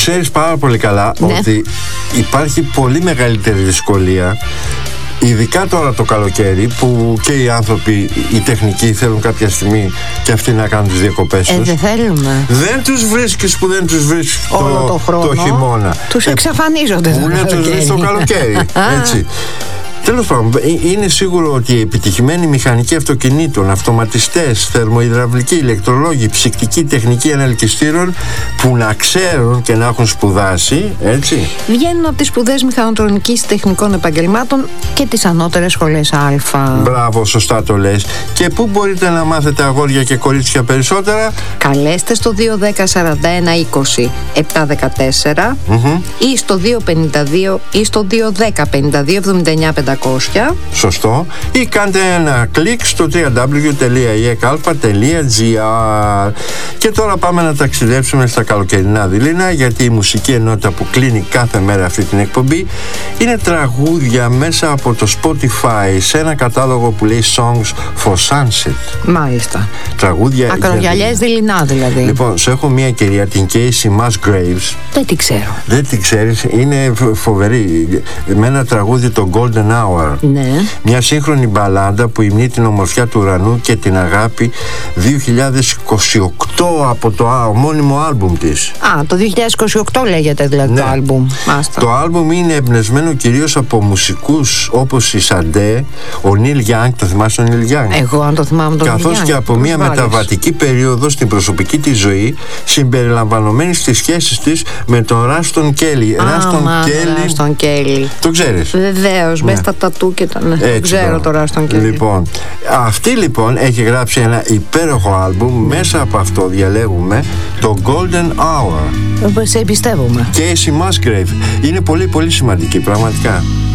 Ξέρεις πάρα πολύ καλά ότι υπάρχει πολύ μεγαλύτερη δυσκολία, ειδικά τώρα το καλοκαίρι, που και οι άνθρωποι, οι τεχνικοί, θέλουν κάποια στιγμή και αυτοί να κάνουν τις διακοπές τους. Δεν θέλουμε. Δεν τους βρίσκεις που δεν τους βρίσκεις όλο το χρόνο, το χειμώνα. Τους εξαφανίζονται που δεν τους βρίσκεις το καλοκαίρι. Έτσι. Τέλος πάντων, είναι σίγουρο ότι οι επιτυχημένοι μηχανικοί αυτοκινήτων, αυτοματιστές, θερμοϊδραυλικοί, ηλεκτρολόγοι, ψυκτικοί, τεχνικοί αναλικιστήρων, που να ξέρουν και να έχουν σπουδάσει, έτσι, βγαίνουν από τις σπουδές μηχανοτρονικής τεχνικών επαγγελμάτων και τις ανώτερες σχολές Α. Μπράβο, σωστά το λες. Και πού μπορείτε να μάθετε, αγόρια και κορίτσια, περισσότερα? Καλέστε στο 210 41 20 714 ή στο 252 ή στο 210 52 79 500. Σωστό. Ή κάντε ένα κλικ στο www.ekalpa.gr. Και τώρα πάμε να ταξιδέψουμε στα καλοκαιρινά δειλίνα, γιατί η μουσική ενότητα που κλείνει κάθε μέρα αυτή την εκπομπή είναι τραγούδια μέσα από το Spotify, σε ένα κατάλογο που λέει Songs for Sunset. Μάλιστα. Τραγούδια ακρογιαλιές δειλινά δηλαδή. Λοιπόν, σε έχω μια κυρία, την Casey Musgraves. Δεν την ξέρω. Δεν την ξέρεις? Είναι φοβερή. Με ένα τραγούδι, το Golden Hour. Ναι. Μια σύγχρονη μπαλάντα που υμνεί την ομορφιά του ουρανού και την αγάπη, 2028 από το ομώνυμο άλμπουμ της. Το 2028 λέγεται δηλαδή. Ναι. Το άλμπουμ. Μάστα. Το άλμπουμ είναι εμπνευσμένο κυρίως από μουσικούς όπως η Σαντέ, ο Νίλ Γιάνγκ, το θυμάσαι τον Νίλ Γιάνγκ? Εγώ αν το θυμάμαι τον Νίλ Γιάνγκ. Καθώς και από μια μεταβατική περίοδο στην προσωπική της ζωή, συμπεριλαμβανομένη στις σχέσεις της με τον Ράστον Κέλλι. Ράστον Κέλλι. Το ξέρεις? Βεβαίως, μέσα στα τατού και τα. Δεν ξέρω το Ράστον Κέλλι. Λοιπόν, αυτή λοιπόν έχει γράψει ένα υπέροχο άλμπουμ. Μέσα από αυτό διαλέγουμε το Golden Hour. Σε εμπιστεύομαι. Casey Musgrave. Είναι πολύ πολύ σημαντική, πραγματικά.